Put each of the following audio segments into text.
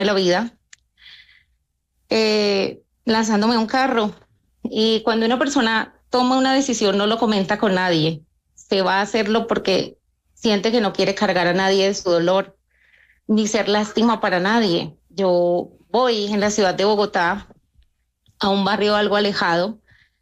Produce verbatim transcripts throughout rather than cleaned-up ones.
la vida eh, lanzándome un carro. Y cuando una persona toma una decisión, no lo comenta con nadie. Se va a hacerlo porque siente que no quiere cargar a nadie de su dolor, ni ser lástima para nadie. Yo voy en la ciudad de Bogotá a un barrio algo alejado,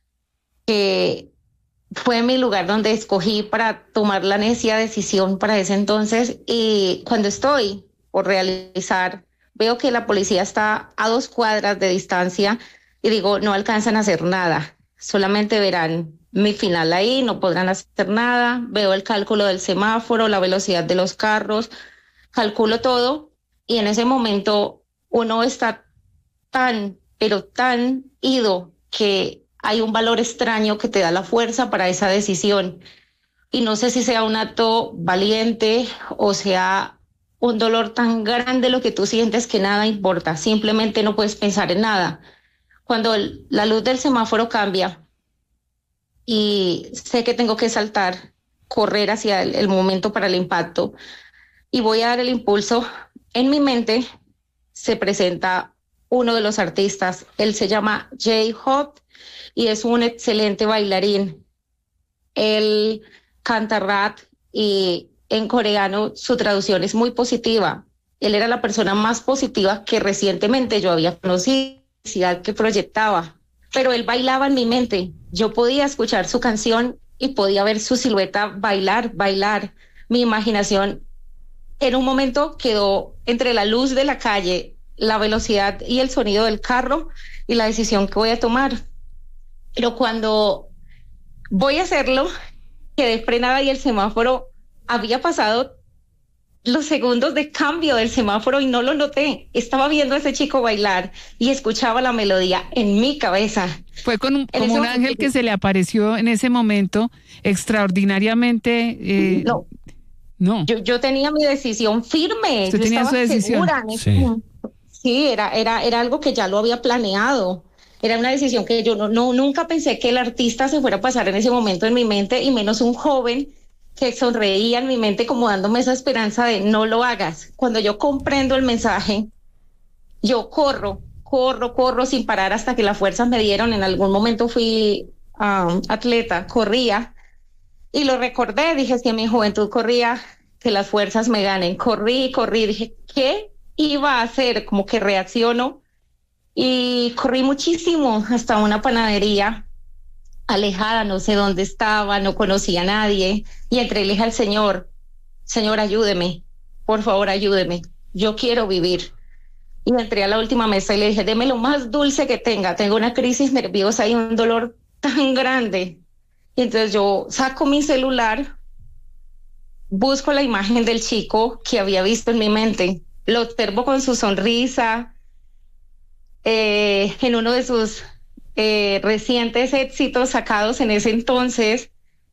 que fue mi lugar donde escogí para tomar la necia decisión para ese entonces. Y cuando estoy por realizar, veo que la policía está a dos cuadras de distancia y digo, no alcanzan a hacer nada, solamente verán mi final ahí, no podrán hacer nada. Veo el cálculo del semáforo, la velocidad de los carros, calculo todo y en ese momento uno está tan, pero tan ido que hay un valor extraño que te da la fuerza para esa decisión. Y no sé si sea un acto valiente o sea un dolor tan grande lo que tú sientes que nada importa, simplemente no puedes pensar en nada. Cuando el, la luz del semáforo cambia y sé que tengo que saltar, correr hacia el, el momento para el impacto y voy a dar el impulso, en mi mente se presenta uno de los artistas. Él se llama J-Hope y es un excelente bailarín. Él canta rap y en coreano su traducción es muy positiva. Él era la persona más positiva que recientemente yo había conocido, que proyectaba, pero él bailaba en mi mente. Yo podía escuchar su canción y podía ver su silueta bailar, bailar. Mi imaginación en un momento quedó entre la luz de la calle, la velocidad y el sonido del carro y la decisión que voy a tomar. Pero cuando voy a hacerlo, quedé frenada y el semáforo había pasado los segundos de cambio del semáforo y no lo noté. Estaba viendo a ese chico bailar y escuchaba la melodía en mi cabeza. Fue con un, como un ángel que se le apareció en ese momento extraordinariamente. Eh, no, no. Yo, yo tenía mi decisión firme. Usted yo tenía estaba su decisión. Segura. Sí, sí era, era, era algo que ya lo había planeado. Era una decisión que yo no, no, nunca pensé que el artista se fuera a pasar en ese momento en mi mente, y menos un joven que sonreía en mi mente como dándome esa esperanza de no lo hagas. Cuando yo comprendo el mensaje, yo corro, corro, corro sin parar hasta que las fuerzas me dieron. En algún momento fui um, atleta, corría y lo recordé. Dije, si en mi juventud corría, que las fuerzas me ganen. Corrí, corrí, dije, ¿qué iba a hacer? Como que reacciono y corrí muchísimo hasta una panadería alejada, no sé dónde estaba, no conocía a nadie, y entre le dije al Señor, Señor, ayúdeme, por favor, ayúdeme, yo quiero vivir. Y entré a la última mesa y le dije, deme lo más dulce que tenga, tengo una crisis nerviosa y un dolor tan grande. Y entonces yo saco mi celular, busco la imagen del chico que había visto en mi mente, lo observo con su sonrisa, eh, en uno de sus Eh, recientes éxitos sacados en ese entonces.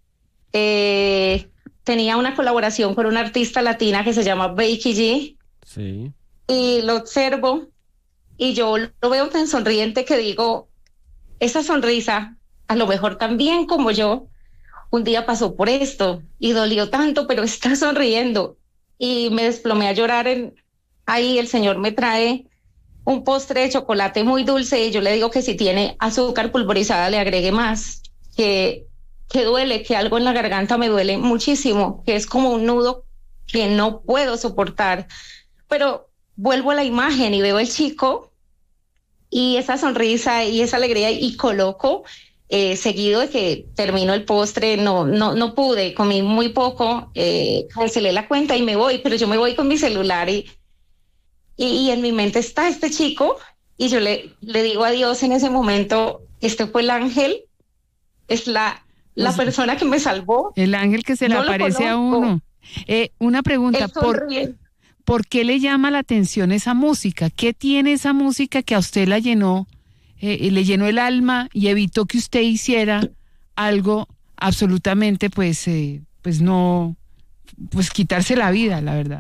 Eh, tenía una colaboración con una artista latina que se llama Becky G. sí. Y lo observo y yo lo veo tan sonriente que digo, esa sonrisa, a lo mejor también como yo, un día pasó por esto y dolió tanto, pero está sonriendo. Y me desplomé a llorar. En, ahí el Señor me trae un postre de chocolate muy dulce y yo le digo que si tiene azúcar pulverizada le agregue más, que, que duele, que algo en la garganta me duele muchísimo, que es como un nudo que no puedo soportar. Pero vuelvo a la imagen y veo el chico y esa sonrisa y esa alegría y coloco, eh, seguido de que termino el postre, no, no, no pude, comí muy poco, eh, cancelé la cuenta y me voy, pero yo me voy con mi celular y Y, y en mi mente está este chico y yo le, le digo a Dios en ese momento, este fue el ángel, es la, la Pues, persona que me salvó. el ángel que se le No lo aparece a conozco. uno. Eh, una pregunta, Él ¿por, sonríe. ¿por qué le llama la atención esa música? ¿Qué tiene esa música que a usted la llenó, eh, le llenó el alma y evitó que usted hiciera algo absolutamente, pues, eh, pues no, pues quitarse la vida, la verdad?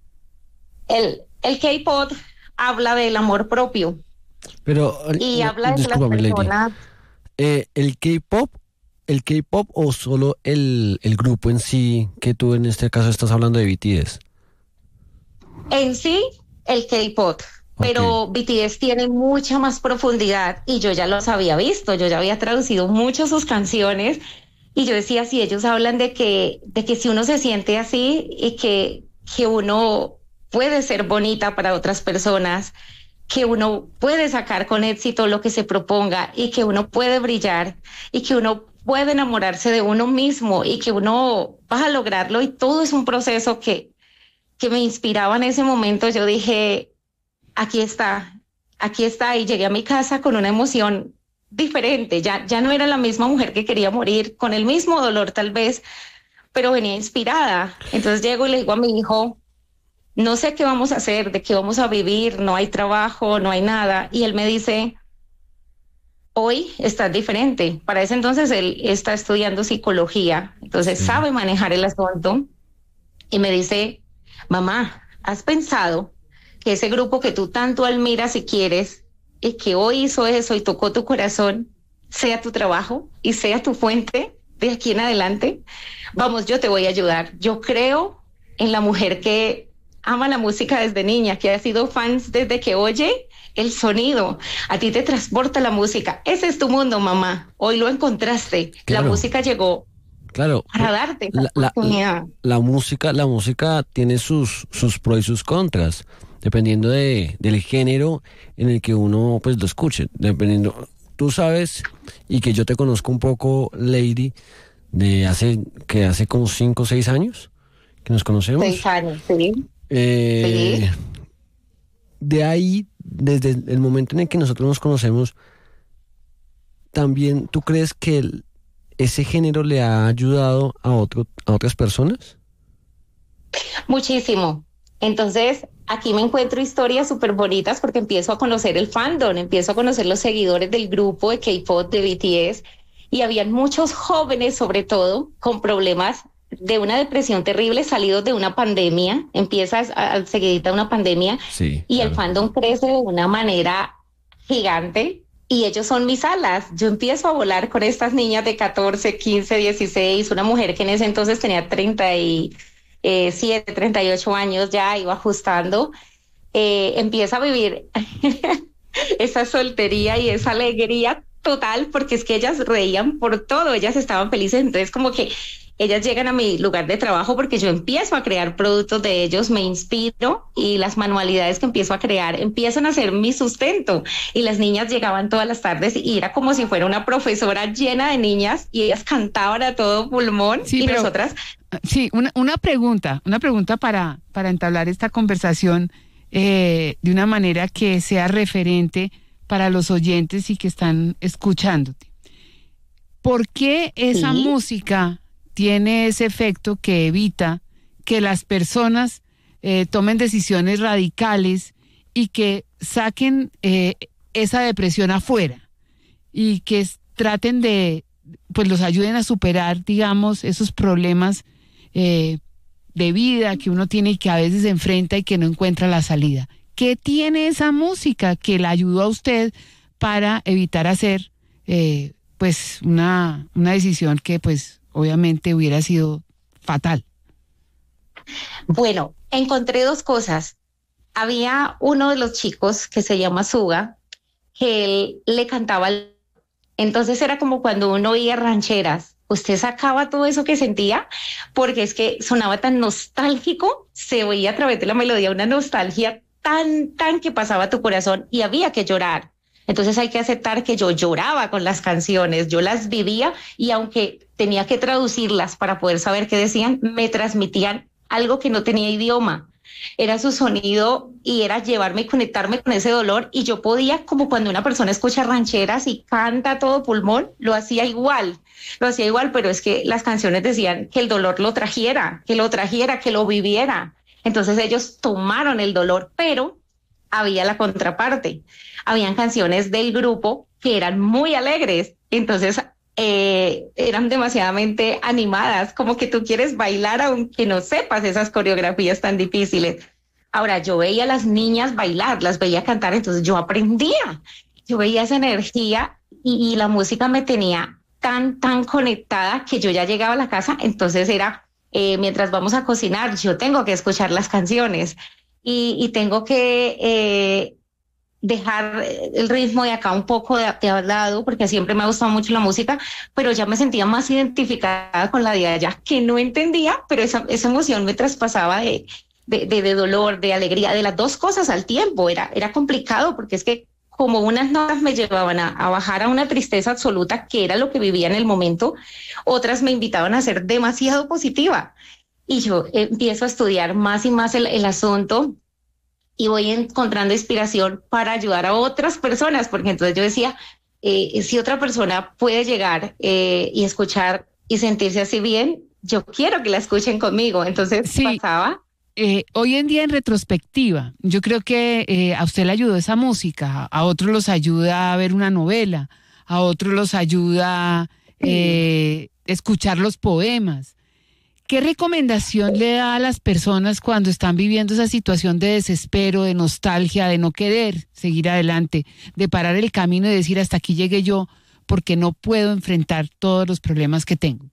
El, el K-pop habla del amor propio Pero, y eh, habla de que las discúlpame, Lady. personas, Eh, ¿el K-pop, el K-pop o solo el, el grupo en sí, que tú en este caso estás hablando de B T S? en sí, el K-pop, Pero B T S tiene mucha más profundidad y yo ya los había visto, yo ya había traducido mucho sus canciones y yo decía, si ellos hablan de que, de que si uno se siente así y que, que uno puede ser bonita para otras personas, que uno puede sacar con éxito lo que se proponga y que uno puede brillar y que uno puede enamorarse de uno mismo y que uno va a lograrlo y todo es un proceso que, que me inspiraba en ese momento. Yo dije, aquí está, aquí está, y llegué a mi casa con una emoción diferente, ya, ya no era la misma mujer que quería morir, con el mismo dolor tal vez, pero venía inspirada. Entonces llego y le digo a mi hijo, no sé qué vamos a hacer, de qué vamos a vivir, no hay trabajo, no hay nada, y él me dice, hoy estás diferente. Para ese entonces él está estudiando psicología, entonces sí sabe manejar el asunto, y me dice, mamá, ¿has pensado que ese grupo que tú tanto admiras y quieres y que hoy hizo eso y tocó tu corazón sea tu trabajo y sea tu fuente de aquí en adelante? Vamos, yo te voy a ayudar. Yo creo en la mujer que ama la música desde niña, que ha sido fans desde que oye el sonido. A ti te transporta la música. Ese es tu mundo, mamá. Hoy lo encontraste. Claro. La música llegó. Claro, para darte la, la, la, la música, la música tiene sus, sus pros y sus contras, dependiendo de, del género en el que uno pues lo escuche. Dependiendo, tú sabes, y que yo te conozco un poco, Lady, de hace, que hace como cinco o seis años que nos conocemos. Seis años, sí. Eh, sí. De ahí, desde el momento en el que nosotros nos conocemos, también, ¿tú crees que el ese género le ha ayudado a otro, a otras personas? Muchísimo. Entonces, aquí me encuentro historias súper bonitas porque empiezo a conocer el fandom, empiezo a conocer los seguidores del grupo de K-pop, de B T S, y habían muchos jóvenes, sobre todo, con problemas de una depresión terrible, salidos de una pandemia. Empiezas a, a seguidita una pandemia, sí, y claro, el fandom crece de una manera gigante. Y ellos son mis alas. Yo empiezo a volar con estas niñas de catorce, quince, dieciséis, una mujer que en ese entonces tenía treinta y siete, treinta y ocho años, ya iba ajustando. Eh, empieza a vivir esa soltería y esa alegría total, porque es que ellas reían por todo, ellas estaban felices. Entonces como que ellas llegan a mi lugar de trabajo porque yo empiezo a crear productos de ellos, me inspiro y las manualidades que empiezo a crear empiezan a ser mi sustento. Y las niñas llegaban todas las tardes y era como si fuera una profesora llena de niñas y ellas cantaban a todo pulmón, sí, y pero, nosotras... Sí, una, una pregunta, una pregunta para, para entablar esta conversación eh, de una manera que sea referente para los oyentes y que están escuchándote. ¿Por qué esa ¿Sí? música tiene ese efecto que evita que las personas eh, tomen decisiones radicales y que saquen eh, esa depresión afuera y que traten de, pues los ayuden a superar, digamos, esos problemas eh, de vida que uno tiene y que a veces enfrenta y que no encuentra la salida? ¿Qué tiene esa música que la ayudó a usted para evitar hacer eh, pues una, una decisión que pues obviamente hubiera sido fatal? Bueno, encontré dos cosas. Había uno de los chicos que se llama Suga, que él le cantaba, entonces era como cuando uno oía rancheras, usted sacaba todo eso que sentía, porque es que sonaba tan nostálgico, se oía a través de la melodía una nostalgia tan, tan que pasaba a tu corazón y había que llorar. Entonces hay que aceptar que yo lloraba con las canciones, yo las vivía y aunque tenía que traducirlas para poder saber qué decían, me transmitían algo que no tenía idioma. Era su sonido y era llevarme y conectarme con ese dolor y yo podía, como cuando una persona escucha rancheras y canta a todo pulmón, lo hacía igual, lo hacía igual, pero es que las canciones decían que el dolor lo trajera, que lo trajera, que lo viviera. Entonces ellos tomaron el dolor, pero había la contraparte. Habían canciones del grupo que eran muy alegres, entonces eh, eran demasiadamente animadas, como que tú quieres bailar aunque no sepas esas coreografías tan difíciles. Ahora, yo veía a las niñas bailar, las veía cantar, entonces yo aprendía, yo veía esa energía y, y la música me tenía tan, tan conectada que yo ya llegaba a la casa, entonces era, eh, mientras vamos a cocinar, yo tengo que escuchar las canciones. Y, y tengo que eh, dejar el ritmo de acá un poco de, de al lado, porque siempre me ha gustado mucho la música, pero ya me sentía más identificada con la de allá, que no entendía, pero esa, esa emoción me traspasaba de, de, de, de dolor, de alegría, de las dos cosas al tiempo. Era, era complicado, porque es que como unas notas me llevaban a, a bajar a una tristeza absoluta, que era lo que vivía en el momento, otras me invitaban a ser demasiado positiva. Y yo empiezo a estudiar más y más el, el asunto, y voy encontrando inspiración para ayudar a otras personas, porque entonces yo decía, eh, si otra persona puede llegar eh, y escuchar y sentirse así bien, yo quiero que la escuchen conmigo. Entonces sí, pasaba. Eh, hoy en día en retrospectiva, yo creo que eh, a usted le ayudó esa música, a otros los ayuda a ver una novela, a otros los ayuda eh, escuchar los poemas. ¿Qué recomendación le da a las personas cuando están viviendo esa situación de desespero, de nostalgia, de no querer seguir adelante, de parar el camino y decir hasta aquí llegué yo porque no puedo enfrentar todos los problemas que tengo?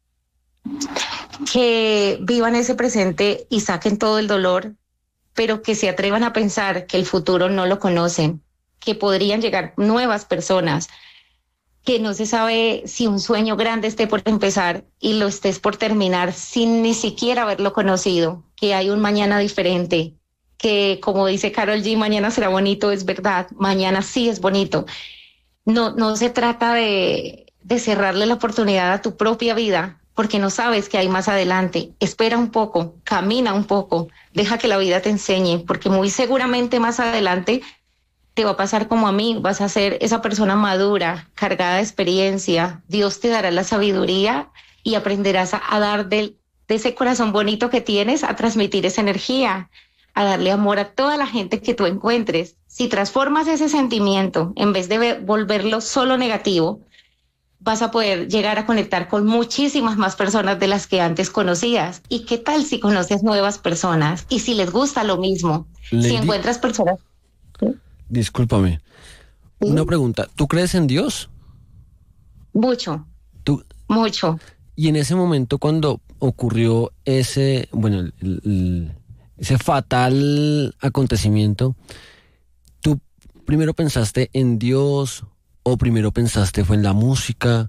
Que vivan ese presente y saquen todo el dolor, pero que se atrevan a pensar que el futuro no lo conocen, que podrían llegar nuevas personas, que no se sabe si un sueño grande esté por empezar y lo estés por terminar sin ni siquiera haberlo conocido, que hay un mañana diferente, que como dice Karol G, mañana será bonito, es verdad, mañana sí es bonito. No, no se trata de, de cerrarle la oportunidad a tu propia vida, porque no sabes qué hay más adelante. Espera un poco, camina un poco, deja que la vida te enseñe, porque muy seguramente más adelante te va a pasar como a mí, vas a ser esa persona madura, cargada de experiencia. Dios te dará la sabiduría y aprenderás a, a dar del, de ese corazón bonito que tienes, a transmitir esa energía, a darle amor a toda la gente que tú encuentres. Si transformas ese sentimiento, en vez de volverlo solo negativo, vas a poder llegar a conectar con muchísimas más personas de las que antes conocías. ¿Y qué tal si conoces nuevas personas? Y si les gusta lo mismo, Lady, si encuentras personas... Discúlpame. ¿Sí? Una pregunta. ¿Tú crees en Dios? Mucho. ¿Tú? Mucho. Y en ese momento cuando ocurrió ese, bueno, el, el, ese fatal acontecimiento, ¿tú primero pensaste en Dios o primero pensaste fue en la música?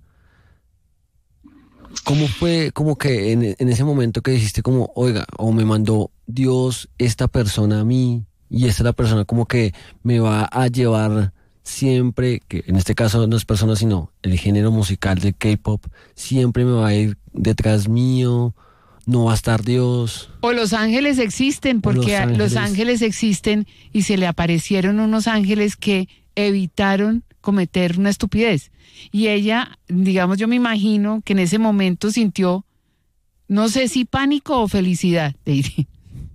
¿Cómo fue como que en, en ese momento que dijiste como, oiga, o me mandó Dios esta persona a mí y esta es la persona como que me va a llevar siempre, que en este caso no es persona sino el género musical del K-pop, siempre me va a ir detrás mío, no va a estar Dios? O los ángeles existen, porque los ángeles, los ángeles existen y se le aparecieron unos ángeles que evitaron cometer una estupidez. Y ella, digamos, yo me imagino que en ese momento sintió, no sé si pánico o felicidad, te diré.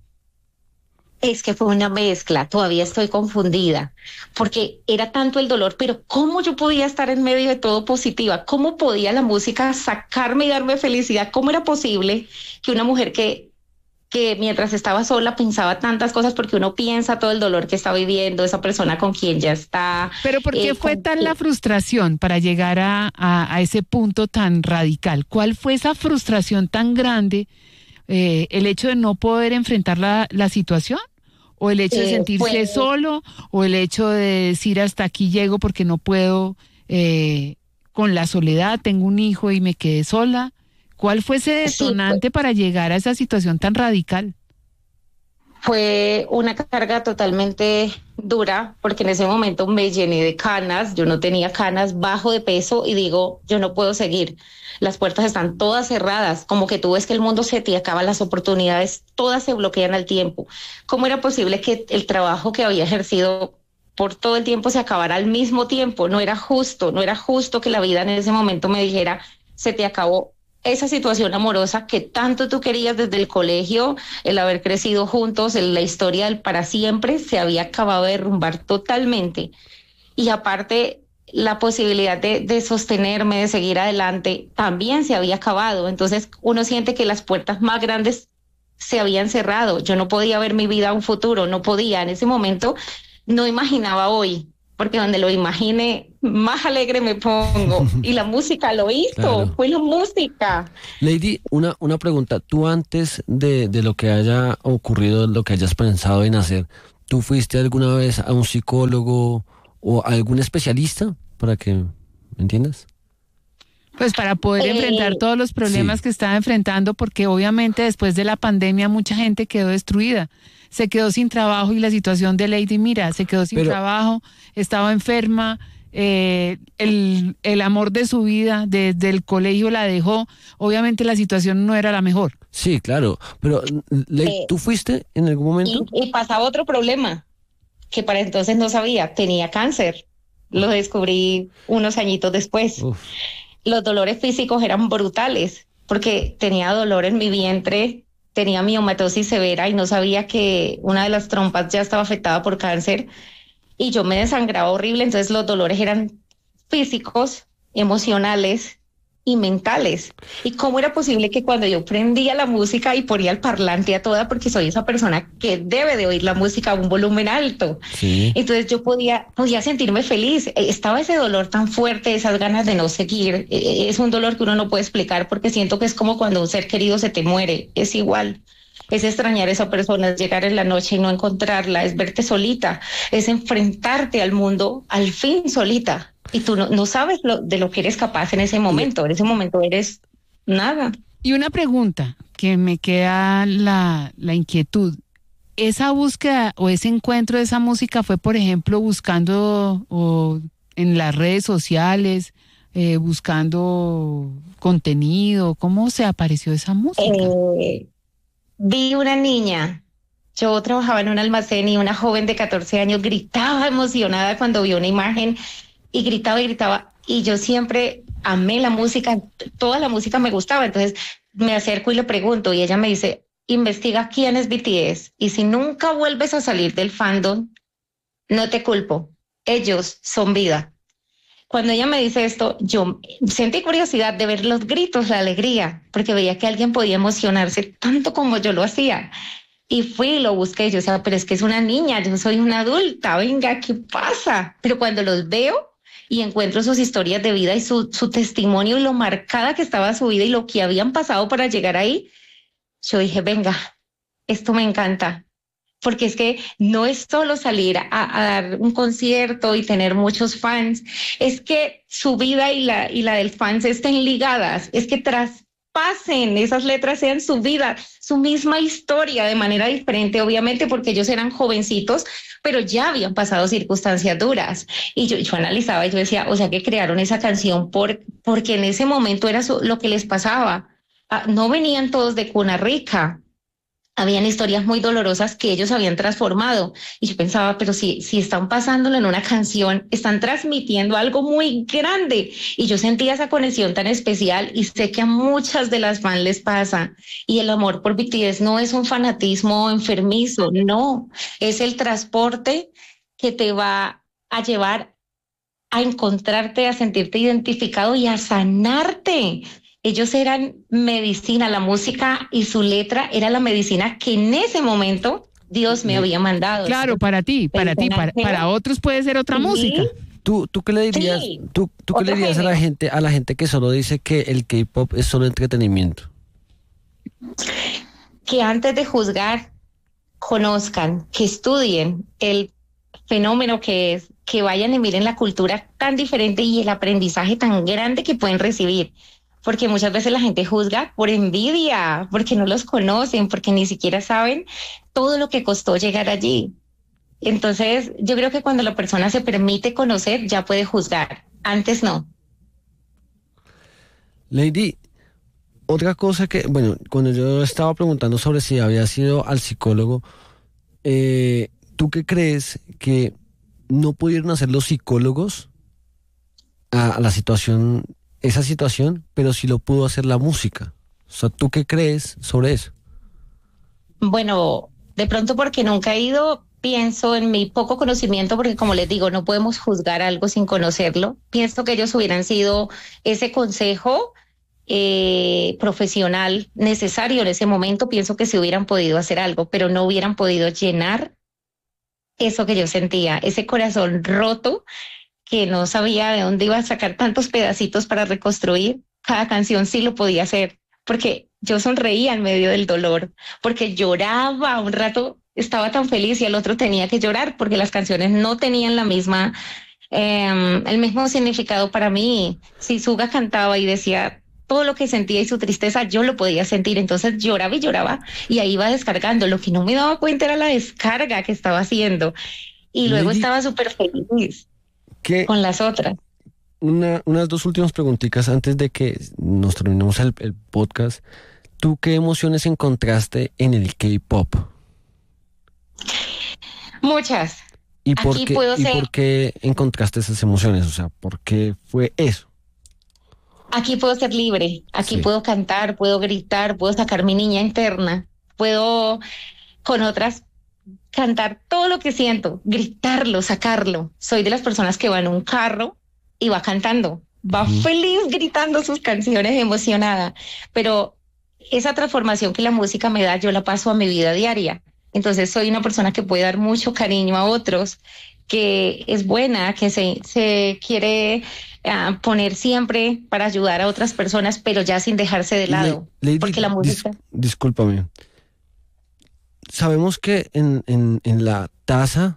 Es que fue una mezcla, todavía estoy confundida, porque era tanto el dolor, pero ¿cómo yo podía estar en medio de todo positiva? ¿Cómo podía la música sacarme y darme felicidad? ¿Cómo era posible que una mujer que, que mientras estaba sola pensaba tantas cosas, porque uno piensa todo el dolor que está viviendo, esa persona con quien ya está? Pero ¿por qué eh, fue tan que... la frustración para llegar a, a, a ese punto tan radical? ¿Cuál fue esa frustración tan grande? Eh, ¿el hecho de no poder enfrentar la, la situación? ¿O el hecho de sentirse eh, fue... solo? ¿O el hecho de decir hasta aquí llego porque no puedo eh, con la soledad, tengo un hijo y me quedé sola? ¿Cuál fue ese detonante sí, fue... para llegar a esa situación tan radical? Fue una carga totalmente dura, porque en ese momento me llené de canas, yo no tenía canas, bajo de peso y digo, yo no puedo seguir. Las puertas están todas cerradas, como que tú ves que el mundo se te acaba, las oportunidades todas se bloquean al tiempo. ¿Cómo era posible que el trabajo que había ejercido por todo el tiempo se acabara al mismo tiempo? No era justo, no era justo que la vida en ese momento me dijera, se te acabó esa situación amorosa que tanto tú querías desde el colegio, el haber crecido juntos, el, la historia del para siempre, se había acabado de derrumbar totalmente. Y aparte, la posibilidad de, de sostenerme, de seguir adelante, también se había acabado. Entonces uno siente que las puertas más grandes se habían cerrado. Yo no podía ver mi vida a un futuro, no podía. En ese momento no imaginaba hoy, porque donde lo imagine, más alegre me pongo. Y la música lo hizo, claro. Fue la música. Lady, una, una pregunta. Tú antes de, de lo que haya ocurrido, lo que hayas pensado en hacer, ¿Tú fuiste alguna vez a un psicólogo o a algún especialista para que me entiendas? Pues para poder Eh, enfrentar todos los problemas Sí. que estaba enfrentando, porque obviamente después de la pandemia mucha gente quedó destruida, se quedó sin trabajo y la situación de Lady, mira, se quedó sin Pero- trabajo, estaba enferma, eh, el, el amor de su vida desde el colegio la dejó, obviamente la situación no era la mejor. Sí, claro. Pero, Ley, Eh, ¿tú fuiste en algún momento? Y, y pasaba otro problema que para entonces no sabía, tenía cáncer. Lo descubrí unos añitos después. Uf, Los dolores físicos eran brutales porque tenía dolor en mi vientre, tenía miomatosis severa y no sabía que una de las trompas ya estaba afectada por cáncer y yo me desangraba horrible, entonces los dolores eran físicos, emocionales y mentales. ¿Y cómo era posible que cuando yo prendía la música y ponía el parlante a toda, porque soy esa persona que debe de oír la música a un volumen alto? sí. Entonces yo podía, podía sentirme feliz. Eh, Estaba ese dolor tan fuerte, esas ganas de no seguir. Eh, Es un dolor que uno no puede explicar porque siento que es como cuando un ser querido se te muere. Es igual. Es extrañar a esa persona, es llegar en la noche y no encontrarla, es verte solita, es enfrentarte al mundo al fin solita. Y tú no, no sabes lo, de lo que eres capaz en ese momento. En ese momento eres nada. Y una pregunta que me queda la, la inquietud. ¿Esa búsqueda o ese encuentro de esa música fue, por ejemplo, buscando o en las redes sociales, eh, buscando contenido? ¿Cómo se apareció esa música? Eh, vi una niña. Yo trabajaba en un almacén y una joven de catorce años gritaba emocionada cuando vio una imagen y gritaba y gritaba. Y yo siempre amé la música, toda la música me gustaba. Entonces me acerco y le pregunto y ella me dice, investiga quién es B T S y si nunca vuelves a salir del fandom, no te culpo. Ellos son vida. Cuando ella me dice esto, yo sentí curiosidad de ver los gritos, la alegría, porque veía que alguien podía emocionarse tanto como yo lo hacía. Y fui y lo busqué. Yo decía, pero es que es una niña, yo soy una adulta, venga, ¿qué pasa? Pero cuando los veo y encuentro sus historias de vida y su, su testimonio y lo marcada que estaba su vida y lo que habían pasado para llegar ahí, yo dije, venga, esto me encanta. Porque es que no es solo salir a, a dar un concierto y tener muchos fans, es que su vida y la, y la del fans estén ligadas, es que traspasen, esas letras sean su vida, su misma historia de manera diferente, obviamente porque ellos eran jovencitos, pero ya habían pasado circunstancias duras. Y yo, yo analizaba y yo decía, o sea que crearon esa canción por, porque en ese momento era su, lo que les pasaba. Ah, no venían todos de cuna rica. Habían historias muy dolorosas que ellos habían transformado. Y yo pensaba, pero si, si están pasándolo en una canción, están transmitiendo algo muy grande. Y yo sentía esa conexión tan especial y sé que a muchas de las fans les pasa. Y el amor por B T S no es un fanatismo enfermizo, no. Es el transporte que te va a llevar a encontrarte, a sentirte identificado y a sanarte. Ellos eran medicina, la música y su letra era la medicina que en ese momento Dios me había mandado. Claro, para ti, para ti, para, para otros puede ser otra Sí. música. ¿Tú, tú qué le dirías, Sí, tú, tú qué le otro dirías a la género. gente, a la gente que solo dice que el K-pop es solo entretenimiento? Que antes de juzgar, conozcan, que estudien el fenómeno que es, que vayan y miren la cultura tan diferente y el aprendizaje tan grande que pueden recibir. Porque muchas veces la gente juzga por envidia, porque no los conocen, porque ni siquiera saben todo lo que costó llegar allí. Entonces, yo creo que cuando la persona se permite conocer, ya puede juzgar. Antes no. Lady, otra cosa que, bueno, cuando yo estaba preguntando sobre si había sido al psicólogo, eh, ¿tú qué crees que no pudieron hacer los psicólogos a, a la situación, esa situación, pero sí lo pudo hacer la música? O sea, ¿tú qué crees sobre eso? Bueno, de pronto porque nunca he ido, pienso en mi poco conocimiento, porque como les digo, no podemos juzgar algo sin conocerlo. Pienso que ellos hubieran sido ese consejo eh, profesional necesario en ese momento. Pienso que si hubieran podido hacer algo, pero no hubieran podido llenar eso que yo sentía, ese corazón roto que no sabía de dónde iba a sacar tantos pedacitos para reconstruir. Cada canción sí lo podía hacer, porque yo sonreía en medio del dolor, porque lloraba un rato. estaba tan feliz y el otro tenía que llorar porque las canciones no tenían la misma, eh, el mismo significado para mí. Si Suga cantaba y decía todo lo que sentía y su tristeza, yo lo podía sentir, entonces lloraba y lloraba y ahí iba descargando. Lo que no me daba cuenta era la descarga que estaba haciendo y luego Lady, estaba súper feliz ¿qué? Con las otras. Una, unas dos últimas preguntitas antes de que nos terminemos el, el podcast. ¿Tú qué emociones encontraste en el K-pop? Muchas. ¿Y por, Aquí qué, puedo ¿y ser... por qué encontraste esas emociones? O sea, ¿por qué fue eso? Aquí puedo ser libre, aquí Sí. puedo cantar, puedo gritar, puedo sacar mi niña interna, puedo con otras cantar todo lo que siento, gritarlo, sacarlo. Soy de las personas que va en un carro y va cantando, va Ujú. feliz gritando sus canciones, emocionada, pero esa transformación que la música me da, yo la paso a mi vida diaria. Entonces soy una persona que puede dar mucho cariño a otros, que es buena, que se, se quiere uh, poner siempre para ayudar a otras personas, pero ya sin dejarse de lado, Le- Lady, porque la dis- música... discúlpame. Sabemos que en, en, en la tasa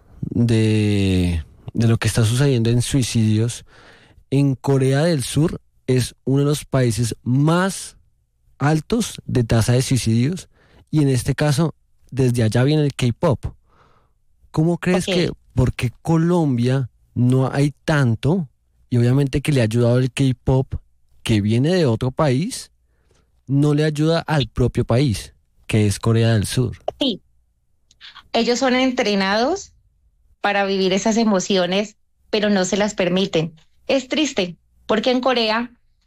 de, de lo que está sucediendo en suicidios, en Corea del Sur es uno de los países más altos de tasa de suicidios y en este caso desde allá viene el K-pop. ¿Cómo crees Ok. que, por qué Colombia no hay tanto y obviamente que le ha ayudado el K-pop que viene de otro país, no le ayuda al propio país, que es Corea del Sur? Sí, ellos son entrenados para vivir esas emociones, pero no se las permiten. Es triste, porque en Corea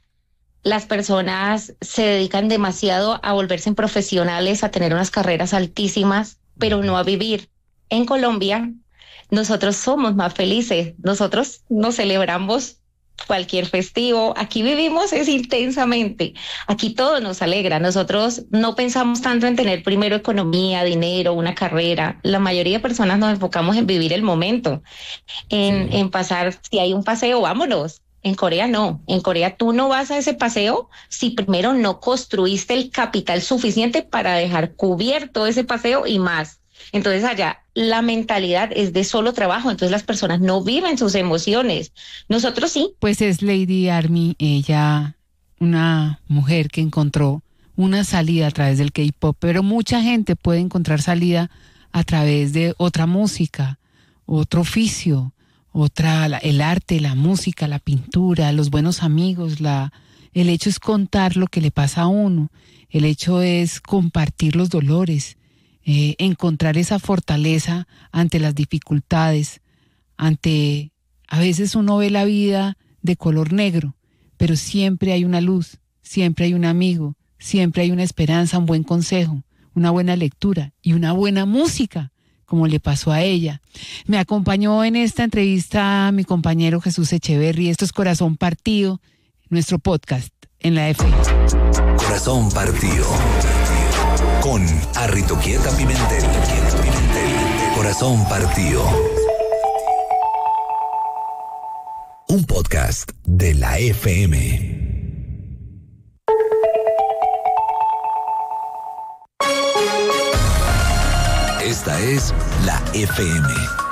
las personas se dedican demasiado a volverse profesionales, a tener unas carreras altísimas, pero no a vivir. En Colombia, nosotros somos más felices, nosotros nos celebramos cualquier festivo, aquí vivimos es intensamente, aquí todo nos alegra, nosotros no pensamos tanto en tener primero economía, dinero, una carrera, la mayoría de personas nos enfocamos en vivir el momento, en, Sí. en pasar, si hay un paseo, vámonos. En Corea no, en Corea tú no vas a ese paseo si primero no construiste el capital suficiente para dejar cubierto ese paseo y más. Entonces allá la mentalidad es de solo trabajo, entonces las personas no viven sus emociones. Nosotros sí. Pues es Lady Army, ella, una mujer que encontró una salida a través del K-pop, pero mucha gente puede encontrar salida a través de otra música, otro oficio, otra, la- el arte, la música, la pintura, los buenos amigos, la, el hecho es contar lo que le pasa a uno, el hecho es compartir los dolores, eh, encontrar esa fortaleza ante las dificultades, ante, a veces uno ve la vida de color negro, pero siempre hay una luz, siempre hay un amigo, siempre hay una esperanza, un buen consejo, una buena lectura y una buena música, como le pasó a ella. Me acompañó en esta entrevista mi compañero Jesús Echeverry. Esto es Corazón Partido, nuestro podcast en la F. Corazón Partido. Con Arritoquieta Pimentel. Corazón Partido. Un podcast de la F M. Esta es la F M.